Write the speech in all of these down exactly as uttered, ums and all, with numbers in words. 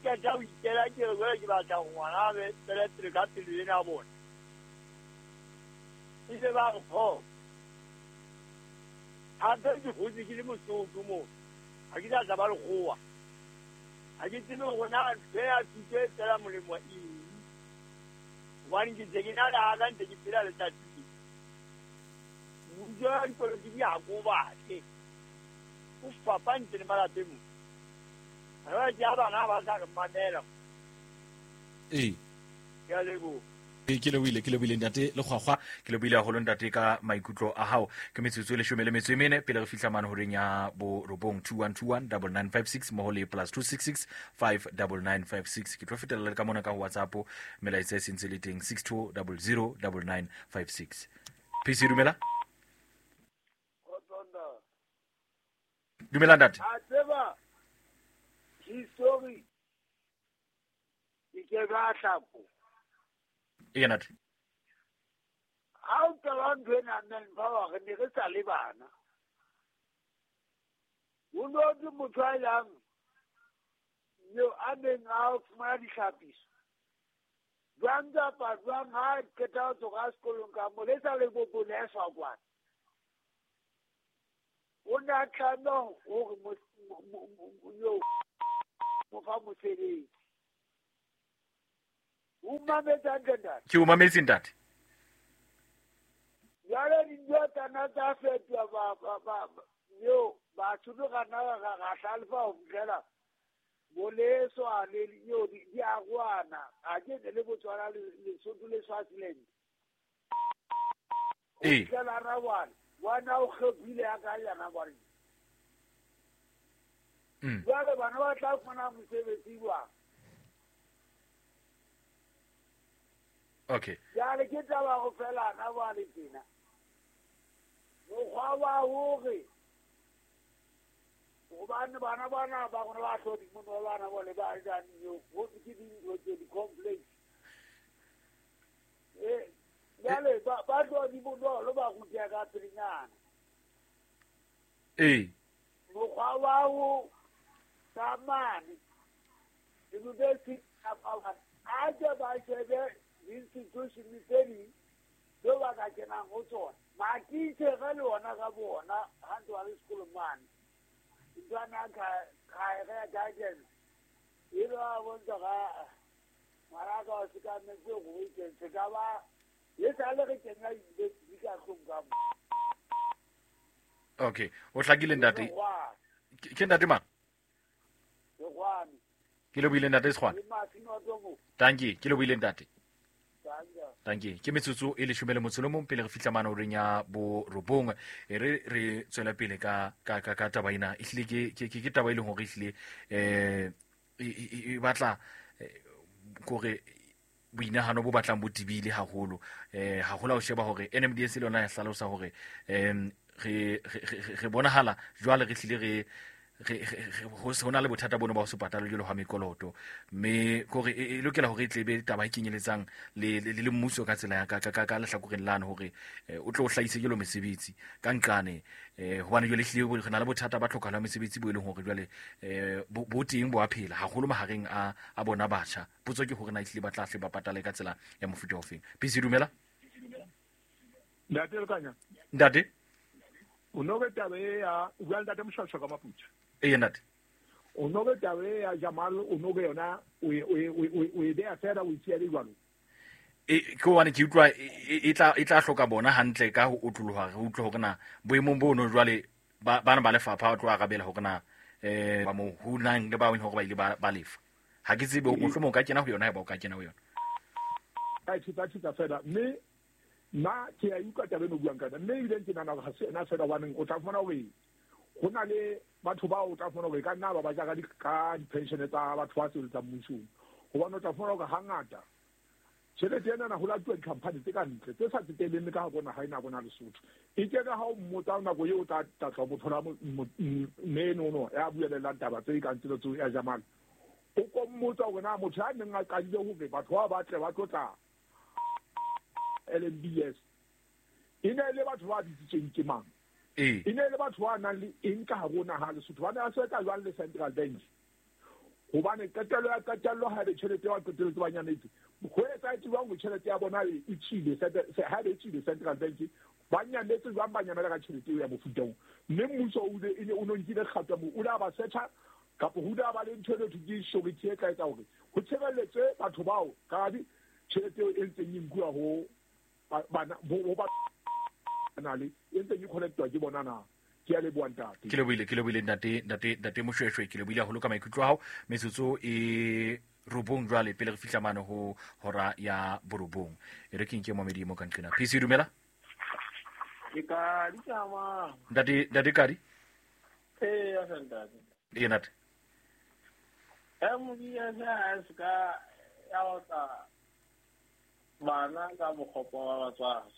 ka tla o itela ke re gore ke batla ngwana be tsele ka pele na bona ise ba go a be di go di le mosotho mo a ke tla ba le goa a ke tsene go na be a tsitse tsela molemo e wani ke tsena la ga ntse ke tsela le tsatsi mo ja di polo di ya go ba ke o papa ntse le mala temo a ja ba na ba sa manela eh ya lego e ke le wile ke le wile ntate le gwagwa ke le wile a go ntate ka maikutlo a hao ke metsotso le shome le metso e mene pele re fihla mane horeng ya bo robong two one two one nine nine five six mo le plus two six six five nine nine five six ke tlo fetela le ka mona ka WhatsApp melaetsa e sentse le teng six two zero zero nine nine five six pc dumela dumela ntate a tseba history ke ba hlapo e nate ha o tla ntwe na nna ba wa re ne re sa le bana o no di motho a yang yo a neng a fumana dihlapiso jwang tsa jwang ha ke tla go ga sekolong ka mo le sa le go bona e sa kwa o na tlano o mo yo mo fa mo tsere o mametsa ntate ke o mametse ntate yale dinyo tana tsa fetwa ba ba yo ba thuto kana ga ga hlalfa o mtlela boleso a le yo di agwana a ke le botswana le sotu le Swaziland eh la rawan wana o khobile aka yana bari mm ba bana ba tla fana mosebetsi wa okay ya le ke taba go fela na ba le tsena go gwa ba hore go bana bana bana ba go ba tlhodi mo no bana bo le ba ja nyo go ke di go di complex eh ya le ba ba do di mo no lo ba go dia ka trinyana eh go gwa ba ho tamani university apa aja ba shebe institution miseri do ba ka kena go tsona ma titse ga le ona ga bona ha ntwa le school man ndana ka ka ga gajen iro a bonza ga mara ga se ka ne go go ke se ka ba ye sa le ke kena di ka khunga okay o hlakile ntate ke ntate ma yo gwani ke le buile ntate tshwana ma sino dongo tanki ke le buile ntate tanga tanki ke metsotso e le shumele motsolomong pele re fihla mana o reng ya bo robong e re re tswela pele ka ka ka ka taba ina e hlile ke ke ke taba ile hore e hlile eh e batla gore boinahano bo batlang bo tibile haholo eh haholo o sheba hore N M D S le yona ya hlalosa hore em re re bonahala jwale re hlile re ho sona le bothata bona ba ho se patalo jelo ha mekoloto mme gore e lokela hore e tlebe taba e kenyeletsang le le mmuso ka tsela ya ka ka ka lehlakoreng lana hore o tlo hlahise jelo mesebetsi ka nqane eh hwane jole hlile re na le bothata ba tlhokala mesebetsi bo eleng hore jwale eh bo teng bo a phela haholo mahareng a a bona batjha potso ke hore na ihle ba tla hle ba patale ka tsela ya mofuta ofeng pisi dumela ndate lekanya ndate unobe tabe ya ugalda temshosho kama pucha e nate unobe tabe ya Jamal unobe yona we we we we de afera we tsia le jwalo e ko wane ke utlwa e tla e tla hloka bona hantle ka ho utloloha re utlwa hore na boemong bono jwale bana ba lefapha o tlo arabela hore na eh ba mo hunang le ba weng hore ba ile ba lefa ha ke tsebe mohlomong ka kena ho yona ba o ka kena ho yona ka tshita tshita fela mme na ke ya uka tabe no buang kana mme ile ntsena na ga se na fela waneng o tla fona we go na le batho ba o tla fona we ka nna ba ba ja ka di ka di pension tsa batho ba se tsa mmuso go bona o tla fona go hangata tshele tsena na ho la twa company tse ka ntle tse sa tseleng ka bona ha ina bona lesotho e ke ka ha o mmotsa na go ye o tla tla mo thola me no no ya buelela taba tse ka ntse tso ya Jamal o ko mmotsa gona motho a neng a ka dile ho be batho ba batle ba tlotla L M D S ina le batho ba ditseng ke mang eh ina le batho ba nang le eng ka ha bona ha lesotho ba ne a se ka jwang le Central Bank gobane qetelo ya qetello ha le tšhelete wa qeteletse ba nyanetse go etsa e tswang go tšhelete ya bona e tšhile ha le tšhile central bank ba nyanetse jwang ba nyamela ka tšhelete ya mofutong mme mmuso o ile o nonkile kgatwa mo o la ba setha kapo ho da ba le ntho le thuti shogiti e ka etsa hore go tshebeletse batho bao ka di tšhelete e ntseng inkua ho bana bo ba na le e ntseng e connectwa ke bona na ke a le boantate ke le buile ke le buile ntate ntate ntate moshweshwe ke le buile go loka maikutlo hao metsotso e robong jwale pele re fihla mane ho hora ya borobong e re ke nke momedi mo kantlena phisi dumela ke ka di tsama ntate ntate kadi eh ya sentase e nate em di ya sa ska ya ota bana ka bokgopo ba batswadi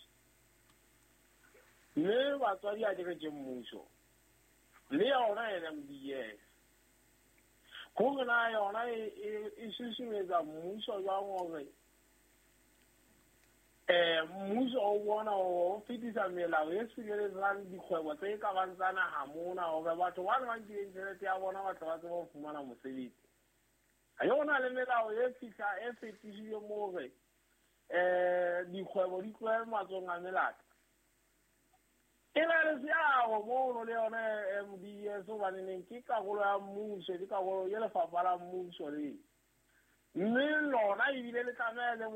mme batswadi a dire ke mmuso le yona ene mdiye go gona yona e susumetsa mmuso jwa ngore eh mmuso o bona o fitisa melao e sigeletsang dikgwebo tse ka bantsana ha mona o ba batho ba ba di internet ya bona batho ba tsebo fumana mosebetsi a yona le melao e fitla e fetisile mo re eh dikgwebo di tloe matsong a melata ela le siago mo le yone M D S o baneng ke ka go ya mmuso ke ka go ya lefapha la mmuso le mme lona e bile le tsamaya